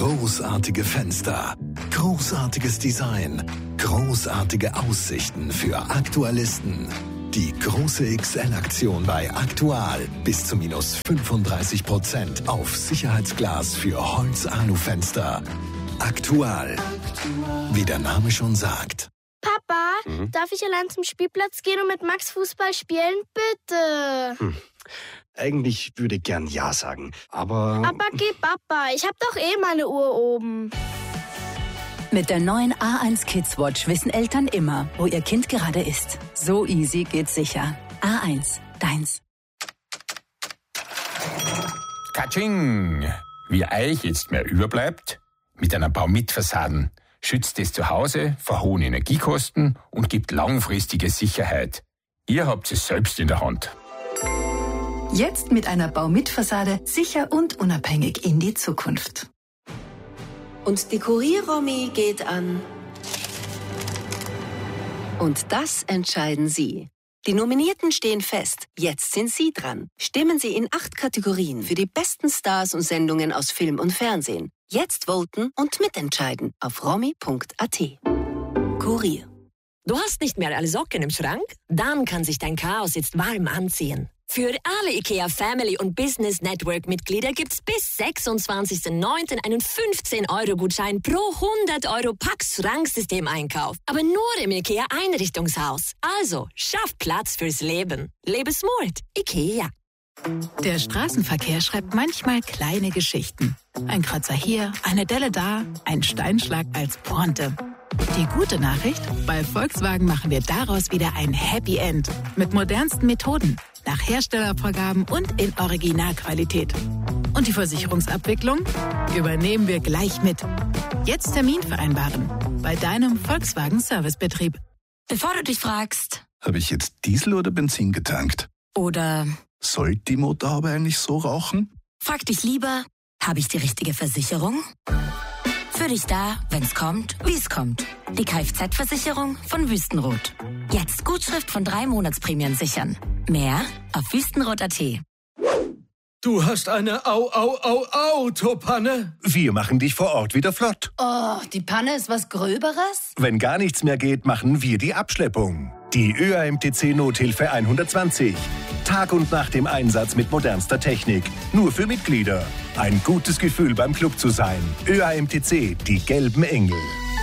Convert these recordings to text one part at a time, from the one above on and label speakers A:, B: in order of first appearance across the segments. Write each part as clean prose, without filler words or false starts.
A: Großartige Fenster, großartiges Design, großartige Aussichten für Aktualisten. Die große XL-Aktion bei Aktual. Bis zu minus 35% auf Sicherheitsglas für Holz-Alu-Fenster. Aktual. Wie der Name schon sagt.
B: Papa, darf ich allein zum Spielplatz gehen und mit Max Fußball spielen? Bitte.
C: Eigentlich würde ich gern Ja sagen, aber...
B: Aber geh, Papa, ich hab doch eh meine Uhr oben.
D: Mit der neuen A1 Kids Watch wissen Eltern immer, wo ihr Kind gerade ist. So easy geht's sicher. A1, deins.
E: Katsching! Wie euch jetzt mehr überbleibt, mit einer Baumit-Fassaden schützt es zu Hause vor hohen Energiekosten und gibt langfristige Sicherheit. Ihr habt es selbst in der Hand.
D: Jetzt mit einer Baumit-Fassade sicher und unabhängig in die Zukunft.
F: Und die Kurier-Romy geht an. Und das entscheiden Sie. Die Nominierten stehen fest. Jetzt sind Sie dran. Stimmen Sie in 8 Kategorien für die besten Stars und Sendungen aus Film und Fernsehen. Jetzt voten und mitentscheiden auf romy.at. Kurier.
G: Du hast nicht mehr alle Socken im Schrank? Dann kann sich dein Chaos jetzt warm anziehen. Für alle IKEA Family und Business Network Mitglieder gibt's bis 26.09. einen 15-Euro-Gutschein pro 100 Euro Pax-Schranksystem-Einkauf. Aber nur im IKEA Einrichtungshaus. Also, schaff Platz fürs Leben. Lebe smart. IKEA.
D: Der Straßenverkehr schreibt manchmal kleine Geschichten. Ein Kratzer hier, eine Delle da, ein Steinschlag als Pointe. Die gute Nachricht? Bei Volkswagen machen wir daraus wieder ein Happy End. Mit modernsten Methoden, nach Herstellervorgaben und in Originalqualität. Und die Versicherungsabwicklung übernehmen wir gleich mit. Jetzt Termin vereinbaren bei deinem Volkswagen Servicebetrieb.
G: Bevor du dich fragst,
A: Habe ich jetzt Diesel oder Benzin getankt?
G: oder
A: Sollte die Motorhaube eigentlich so rauchen?
G: frag dich lieber, habe ich die richtige Versicherung? Für dich da, wenn's kommt, wie's kommt. Die Kfz-Versicherung von Wüstenrot. Jetzt Gutschrift von 3 Monatsprämien sichern. Mehr auf wüstenrot.at.
H: Du hast eine Autopanne?
I: Wir machen dich vor Ort wieder flott.
D: Oh, die Panne ist was Gröberes?
I: Wenn gar nichts mehr geht, machen wir die Abschleppung. Die ÖAMTC Nothilfe 120. Tag und Nacht im Einsatz mit modernster Technik. Nur für Mitglieder. Ein gutes Gefühl beim Club zu sein. ÖAMTC, die gelben Engel.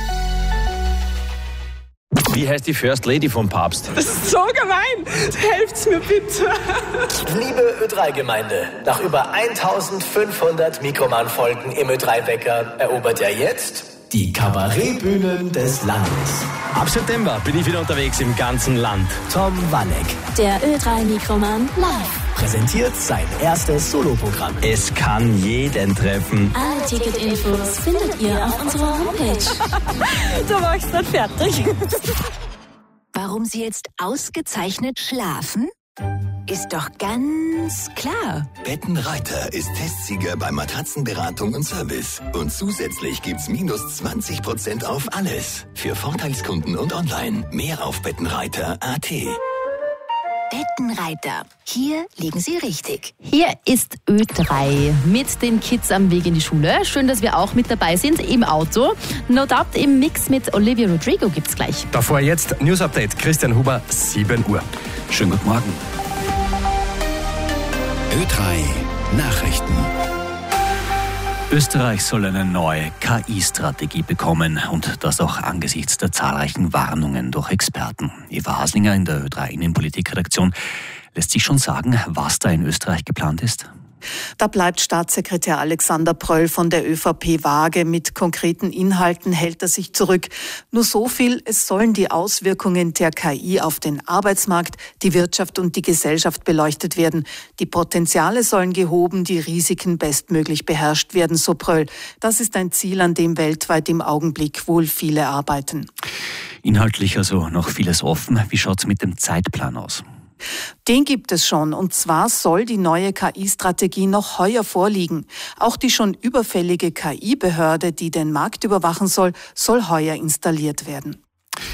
J: Wie heißt die First Lady vom Papst?
K: Das ist so gemein. Helft's mir bitte.
L: Liebe Ö3-Gemeinde, nach über 1500 Mikroman-Folgen im Ö3-Wecker erobert er jetzt die Kabarettbühnen des Landes.
J: Ab September bin ich wieder unterwegs im ganzen Land.
L: Tom Wanneck
B: Der Ö3-Mikroman live.
L: präsentiert sein erstes Soloprogramm.
J: Es kann jeden treffen.
B: Alle Ticketinfos findet ihr auf unserer Homepage.
K: Du machst dann fertig.
F: Warum Sie jetzt ausgezeichnet schlafen? Ist doch ganz klar.
A: Bettenreiter ist Testsieger bei Matratzenberatung und Service. Und zusätzlich gibt's minus 20% auf alles. Für Vorteilskunden und online. Mehr auf bettenreiter.at.
F: Bettenreiter. Hier liegen Sie richtig.
M: Hier ist Ö3 mit den Kids am Weg in die Schule. Schön, dass wir auch mit dabei sind im Auto. No Doubt im Mix mit Olivia Rodrigo gibt's gleich.
J: Davor jetzt News Update. Christian Huber, 7 Uhr.
A: Schönen guten Morgen. Ö3 Nachrichten.
N: Österreich soll eine neue KI-Strategie bekommen und das auch angesichts der zahlreichen Warnungen durch Experten. Eva Haslinger in der Ö3 Innenpolitik-Redaktion. Lässt sich schon sagen, was da in Österreich geplant ist?
O: Da bleibt Staatssekretär Alexander Pröll von der ÖVP vage. Mit konkreten Inhalten hält er sich zurück. Nur so viel, es sollen die Auswirkungen der KI auf den Arbeitsmarkt, die Wirtschaft und die Gesellschaft beleuchtet werden. Die Potenziale sollen gehoben, die Risiken bestmöglich beherrscht werden, so Pröll. Das ist ein Ziel, an dem weltweit im Augenblick wohl viele arbeiten.
N: Inhaltlich also noch vieles offen. Wie schaut's mit dem Zeitplan aus?
O: Den gibt es schon, und zwar soll die neue KI-Strategie noch heuer vorliegen. Auch die schon überfällige KI-Behörde, die den Markt überwachen soll heuer installiert werden.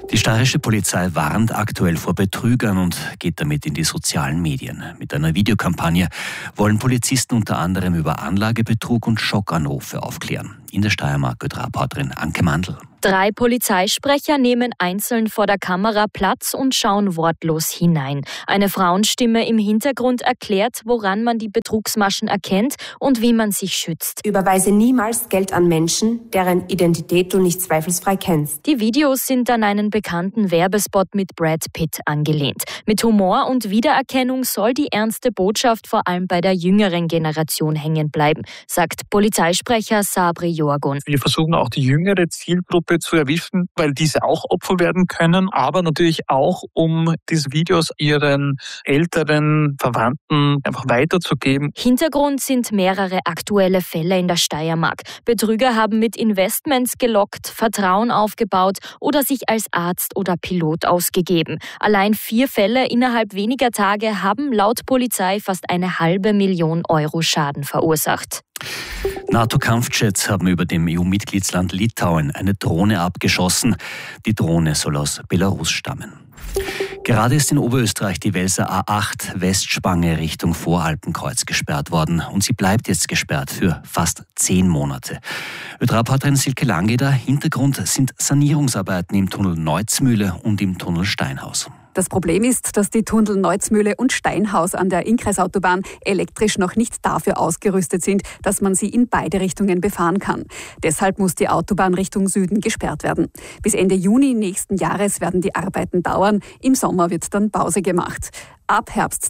N: Die steirische Polizei warnt aktuell vor Betrügern und geht damit in die sozialen Medien. Mit einer Videokampagne wollen Polizisten unter anderem über Anlagebetrug und Schockanrufe aufklären. In der Steiermark Reporterin Anke Mandl.
P: 3 Polizeisprecher nehmen einzeln vor der Kamera Platz und schauen wortlos hinein. Eine Frauenstimme im Hintergrund erklärt, woran man die Betrugsmaschen erkennt und wie man sich schützt.
Q: Überweise niemals Geld an Menschen, deren Identität du nicht zweifelsfrei kennst.
P: Die Videos sind an einen bekannten Werbespot mit Brad Pitt angelehnt. Mit Humor und Wiedererkennung soll die ernste Botschaft vor allem bei der jüngeren Generation hängen bleiben, sagt Polizeisprecher Sabri Jorgun.
R: Wir versuchen auch die jüngere Zielgruppe zu erwischen, weil diese auch Opfer werden können, aber natürlich auch, um diese Videos ihren älteren Verwandten einfach weiterzugeben.
P: Hintergrund sind mehrere aktuelle Fälle in der Steiermark. Betrüger haben mit Investments gelockt, Vertrauen aufgebaut oder sich als Arzt oder Pilot ausgegeben. Allein 4 Fälle innerhalb weniger Tage haben laut Polizei fast 500.000 Euro Schaden verursacht.
N: NATO-Kampfjets haben über dem EU-Mitgliedsland Litauen eine Drohne abgeschossen. Die Drohne soll aus Belarus stammen. Gerade ist in Oberösterreich die Welser A8 Westspange Richtung Voralpenkreuz gesperrt worden und sie bleibt jetzt gesperrt für fast 10 Monate. Reporterin Silke Langeder, Hintergrund sind Sanierungsarbeiten im Tunnel Neuzmühle und im Tunnel Steinhaus.
S: Das Problem ist, dass die Tunnel Neuzmühle und Steinhaus an der Innkreisautobahn elektrisch noch nicht dafür ausgerüstet sind, dass man sie in beide Richtungen befahren kann. Deshalb muss die Autobahn Richtung Süden gesperrt werden. Bis Ende Juni nächsten Jahres werden die Arbeiten dauern. Im Sommer wird dann Pause gemacht. Ab Herbst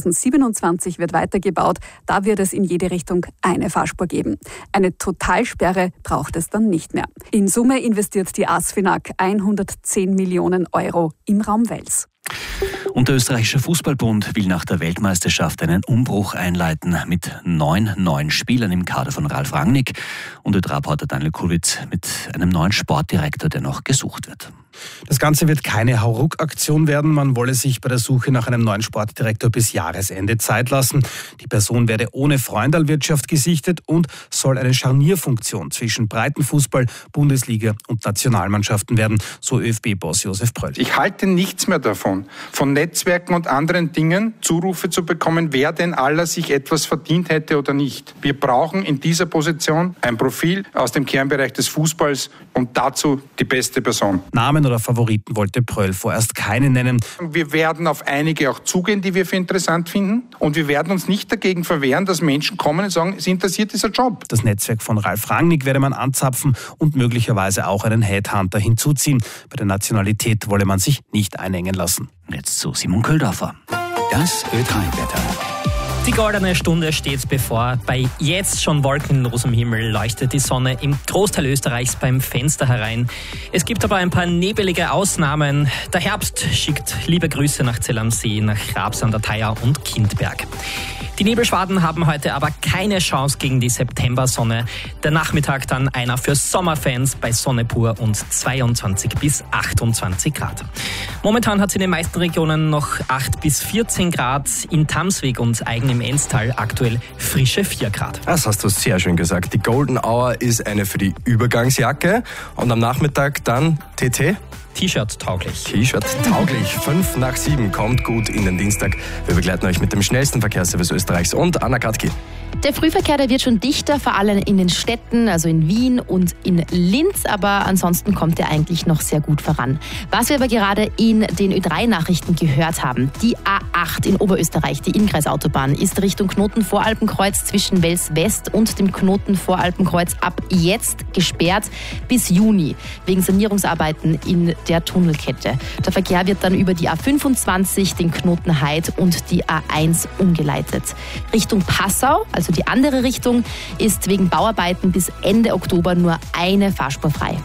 S: 2027 wird weitergebaut. Da wird es in jede Richtung eine Fahrspur geben. Eine Totalsperre braucht es dann nicht mehr. In Summe investiert die ASFINAG 110 Millionen Euro im Raum Wels.
N: Und der österreichische Fußballbund will nach der Weltmeisterschaft einen Umbruch einleiten mit 9 neuen Spielern im Kader von Ralf Rangnick und Reporter Daniel Kulwitz mit einem neuen Sportdirektor, der noch gesucht wird.
C: Das Ganze wird keine Hauruck-Aktion werden. Man wolle sich bei der Suche nach einem neuen Sportdirektor bis Jahresende Zeit lassen. Die Person werde ohne Freundalwirtschaft gesichtet und soll eine Scharnierfunktion zwischen Breitenfußball, Bundesliga und Nationalmannschaften werden, so ÖFB-Boss Josef Pröll.
T: Ich halte nichts mehr davon, von Netzwerken und anderen Dingen Zurufe zu bekommen, wer denn aller sich etwas verdient hätte oder nicht. Wir brauchen in dieser Position ein Profil aus dem Kernbereich des Fußballs und dazu die beste Person.
C: Namen oder Favoriten wollte Pröll vorerst keine nennen.
T: Wir werden auf einige auch zugehen, die wir für interessant finden. Und wir werden uns nicht dagegen verwehren, dass Menschen kommen und sagen, es interessiert dieser Job.
C: Das Netzwerk von Ralf Rangnick werde man anzapfen und möglicherweise auch einen Headhunter hinzuziehen. Bei der Nationalität wolle man sich nicht einengen lassen.
N: Jetzt zu Simon Köldorfer.
A: Das Ö3-Wetter.
U: Die goldene Stunde steht bevor. Bei jetzt schon wolkenlosem Himmel leuchtet die Sonne im Großteil Österreichs beim Fenster herein. Es gibt aber ein paar nebelige Ausnahmen. Der Herbst schickt liebe Grüße nach Zell am See, nach Raps an der Thaya und Kindberg. Die Nebelschwaden haben heute aber keine Chance gegen die Septembersonne. Der Nachmittag dann einer für Sommerfans bei Sonne pur und 22 bis 28 Grad. Momentan hat es in den meisten Regionen noch 8 bis 14 Grad. In Tamsweg und Eigen im Enstal aktuell frische 4 Grad.
J: Das hast du sehr schön gesagt. Die Golden Hour ist eine für die Übergangsjacke und am Nachmittag dann TT.
U: T-Shirt tauglich.
J: T-Shirt tauglich. 5 nach 7 kommt gut in den Dienstag. Wir begleiten euch mit dem schnellsten Verkehrsservice Österreichs und Anna Katki.
M: Der Frühverkehr, der wird schon dichter, vor allem in den Städten, also in Wien und in Linz, aber ansonsten kommt er eigentlich noch sehr gut voran. Was wir aber gerade in den Ö3-Nachrichten gehört haben, die A8 in Oberösterreich, die Innkreisautobahn, ist Richtung Knoten Voralpenkreuz zwischen Wels West und dem Knoten Voralpenkreuz ab jetzt gesperrt bis Juni, wegen Sanierungsarbeiten in der Tunnelkette. Der Verkehr wird dann über die A25, den Knoten Heid und die A1 umgeleitet. Richtung Passau, also die andere Richtung, ist wegen Bauarbeiten bis Ende Oktober nur eine Fahrspur frei.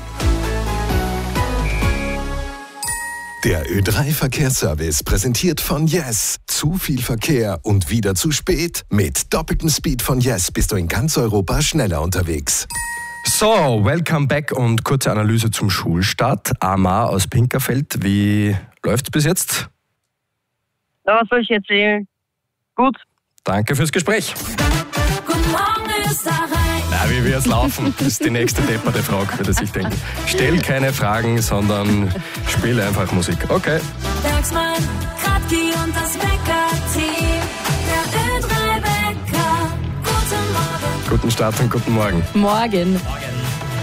A: Der Ö3-Verkehrsservice präsentiert von Yes. Zu viel Verkehr und wieder zu spät? Mit doppeltem Speed von Yes bist du in ganz Europa schneller unterwegs.
J: So, welcome back und kurze Analyse zum Schulstart. Amar aus Pinkerfeld, wie läuft's bis jetzt?
V: Ja, was soll ich erzählen? Gut.
J: Danke fürs Gespräch.
W: Guten Morgen, Österreich.
J: Na, wie Wie wird's laufen? Das ist die nächste depperte Frage, würde ich denken. Stell keine Fragen, sondern spiel einfach Musik. Okay.
E: Bergsmann, Kratki und das Wecker-Team. Der Ö3-Wecker. Guten Morgen.
J: Guten Start und guten Morgen.
M: Morgen.